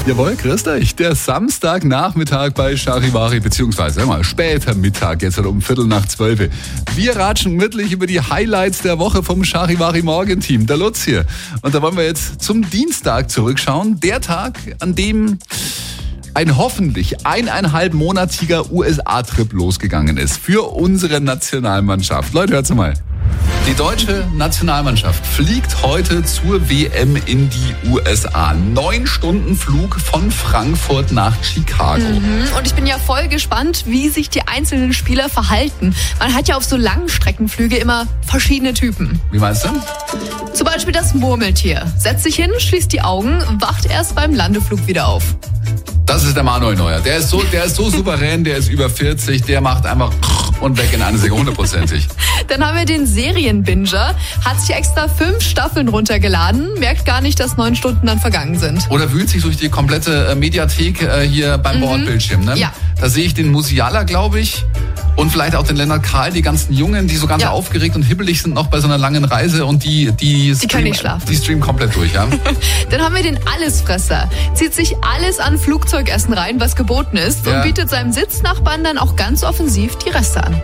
Jawohl, grüßt euch. Der Samstagnachmittag bei Charivari, beziehungsweise mal später Mittag, jetzt um 11:45. Wir ratschen gemütlich über die Highlights der Woche vom Charivari Morgenteam. Der Lutz hier. Und da wollen wir jetzt zum Dienstag zurückschauen. Der Tag, an dem ein hoffentlich 1,5-monatiger USA-Trip losgegangen ist für unsere Nationalmannschaft. Leute, hört's mal. Die deutsche Nationalmannschaft fliegt heute zur WM in die USA. 9 Stunden Flug von Frankfurt nach Chicago. Und ich bin ja voll gespannt, wie sich die einzelnen Spieler verhalten. Man hat ja auf so langen Streckenflüge immer verschiedene Typen. Wie meinst du? Zum Beispiel das Murmeltier. Setzt sich hin, schließt die Augen, wacht erst beim Landeflug wieder auf. Das ist der Manuel Neuer. Der ist so souverän, der ist über 40, der macht einfach und weg in eine Sekunde, 100%. Dann haben wir den Serienbinger, hat sich extra 5 Staffeln runtergeladen, merkt gar nicht, dass 9 Stunden dann vergangen sind. Oder wühlt sich durch die komplette Mediathek hier beim Bordbildschirm. Ne? Ja. Da sehe ich den Musiala, glaube ich. Und vielleicht auch den Lennart Kahl, die ganzen Jungen, die so ganz aufgeregt und hibbelig sind noch bei so einer langen Reise und die können nicht schlafen. Die streamen komplett durch, ja. Dann haben wir den Allesfresser. Zieht sich alles an Flugzeugessen rein, was geboten ist und bietet seinem Sitznachbarn dann auch ganz offensiv die Reste an.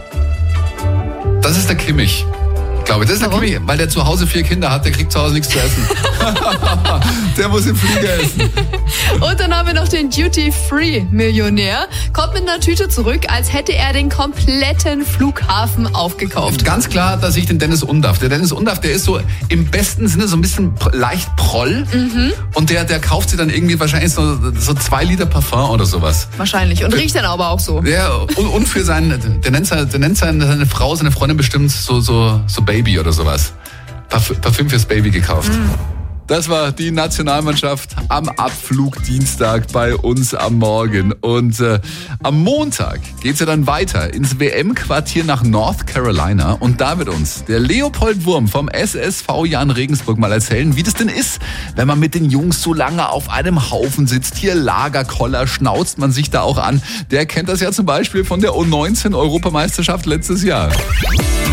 Das ist der Kimmich. Glaube ich. Das ist der Kimmich, weil der zu Hause 4 Kinder hat, der kriegt zu Hause nichts zu essen. Der muss im Flieger essen. Und dann haben wir noch den Duty-Free-Millionär. Kommt mit einer Tüte zurück, als hätte er den kompletten Flughafen aufgekauft. Ganz klar, dass ich den Dennis Undaff. Der Dennis Undaff, der ist so im besten Sinne so ein bisschen leicht proll. Und der kauft sich dann irgendwie wahrscheinlich so 2 Liter Parfum oder sowas. Wahrscheinlich. Und riecht dann aber auch so. Ja, und für der nennt seine Frau, seine Freundin bestimmt so Baby oder sowas. Parfüm fürs Baby gekauft. Das war die Nationalmannschaft am Abflugdienstag bei uns am Morgen. Und am Montag geht's ja dann weiter ins WM-Quartier nach North Carolina. Und da wird uns der Leopold Wurm vom SSV Jan Regensburg mal erzählen, wie das denn ist, wenn man mit den Jungs so lange auf einem Haufen sitzt. Hier Lagerkoller, schnauzt man sich da auch an. Der kennt das ja zum Beispiel von der U19-Europameisterschaft letztes Jahr.